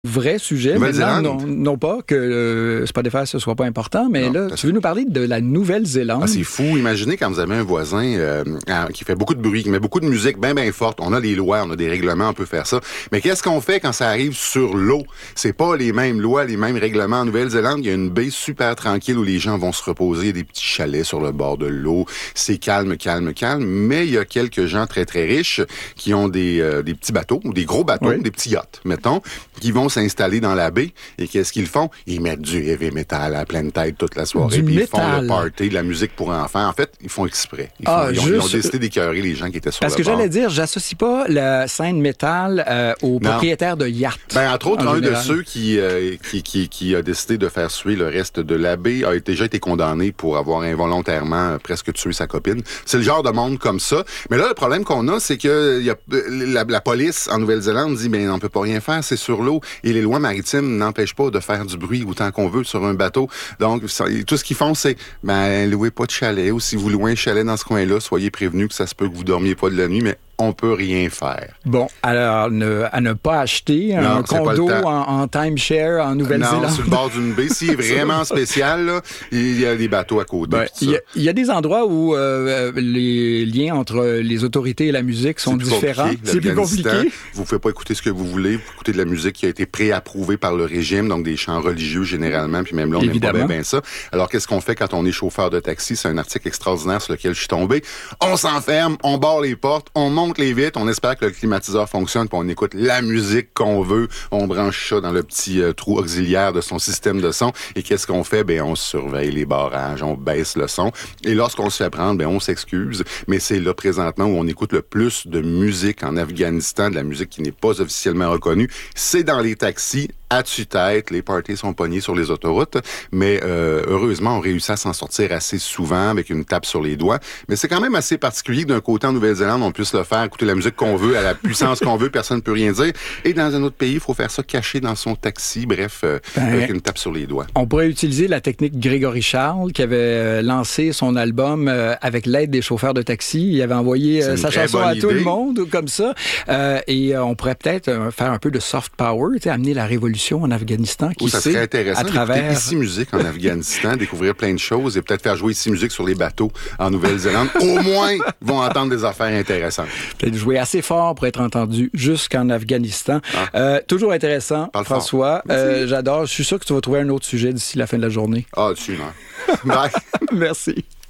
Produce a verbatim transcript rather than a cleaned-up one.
Vrai sujet, maintenant, non, non pas que euh, Spotify ce soit pas important, mais non, là, tu veux nous parler de la Nouvelle-Zélande. Ah, c'est fou. Imaginez quand vous avez un voisin euh, qui fait beaucoup de bruit, qui met beaucoup de musique bien, bien forte. On a les lois, on a des règlements, on peut faire ça. Mais qu'est-ce qu'on fait quand ça arrive sur l'eau? C'est pas les mêmes lois, les mêmes règlements. En Nouvelle-Zélande, il y a une baie super tranquille où les gens vont se reposer. Il y a des petits chalets sur le bord de l'eau. C'est calme, calme, calme. Mais il y a quelques gens très, très riches qui ont des, euh, des petits bateaux, ou des gros bateaux, oui. des petits yachts, mettons, qui vont s'installer dans la baie. Et qu'est-ce qu'ils font? Ils mettent du heavy metal à pleine tête toute la soirée. Puis ils font le party, de la musique pour enfants. En fait, ils font exprès. Ils, font, ah, ils, ont, juste... ils ont décidé d'écœurer les gens qui étaient sur Parce le que bord. j'allais dire, j'associe pas la scène métal euh, aux non. propriétaires de yachts. Ben, entre autres, en un général. de ceux qui, euh, qui, qui, qui a décidé de faire suer le reste de la baie a déjà été condamné pour avoir involontairement euh, presque tué sa copine. C'est le genre de monde comme ça. Mais là, le problème qu'on a, c'est que y a, la, la police en Nouvelle-Zélande dit, ben, on peut pas rien faire, c'est sur l'eau. Et les lois maritimes n'empêchent pas de faire du bruit autant qu'on veut sur un bateau. Donc, ça, tout ce qu'ils font, c'est, ben, louez pas de chalet, ou si vous louez un chalet dans ce coin-là, soyez prévenus que ça se peut que vous dormiez pas de la nuit, mais on peut rien faire. Bon, alors, ne, à ne pas acheter non, un condo en, en timeshare en Nouvelle-Zélande. Non, sur le bord d'une baie. Si est vraiment spécial, là, il y a des bateaux à côté. Ben, il, y a, il y a des endroits où euh, les liens entre les autorités et la musique sont c'est différents. C'est plus compliqué. Vous ne pouvez pas écouter ce que vous voulez. Vous écoutez de la musique qui a été préapprouvée par le régime, donc des chants religieux généralement, puis même là, on n'aime pas bien, bien ça. Alors, qu'est-ce qu'on fait quand on est chauffeur de taxi? C'est un article extraordinaire sur lequel je suis tombé. On s'enferme, on barre les portes, on monte les vitres, on espère que le climatiseur fonctionne, puis on écoute la musique qu'on veut, on branche ça dans le petit euh, trou auxiliaire de son système de son, et qu'est-ce qu'on fait? Ben, on surveille les barrages, on baisse le son, et lorsqu'on se fait prendre, ben, on s'excuse, mais c'est là, présentement, où on écoute le plus de musique en Afghanistan, de la musique qui n'est pas officiellement reconnue, c'est dans les taxis, à tue-tête, les parties sont pognés sur les autoroutes, mais euh, heureusement, on réussit à s'en sortir assez souvent avec une tape sur les doigts. Mais c'est quand même assez particulier que d'un côté, en Nouvelle-Zélande, on puisse le faire, écouter la musique qu'on veut, à la puissance qu'on veut, personne ne peut rien dire. Et dans un autre pays, il faut faire ça caché dans son taxi, bref, euh, ben, avec une tape sur les doigts. On pourrait utiliser la technique Grégory Charles, qui avait euh, lancé son album euh, avec l'aide des chauffeurs de taxi. Il avait envoyé euh, sa chanson à idée. Tout le monde, comme ça. Euh, et euh, on pourrait peut-être euh, faire un peu de soft power, amener la révolution en Afghanistan, qui oh, ça serait sait, intéressant à travers... Ici Musique en Afghanistan, découvrir plein de choses et peut-être faire jouer Ici Musique sur les bateaux en Nouvelle-Zélande. Au moins, ils vont entendre des affaires intéressantes. Peut-être jouer assez fort pour être entendu jusqu'en Afghanistan. Ah. Euh, toujours intéressant, Parle François. Euh, j'adore. Je suis sûr que tu vas trouver un autre sujet d'ici la fin de la journée. Ah, tu Bye. Merci.